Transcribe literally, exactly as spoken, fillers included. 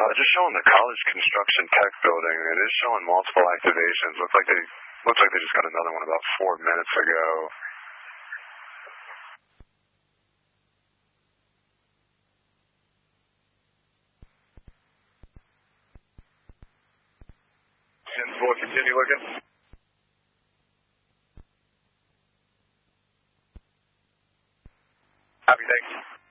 Uh, just showing the College Construction Tech building. It is showing multiple activations. Looks like they looks like they just got another one about four minutes ago. ten four, continue looking. Copy, thanks.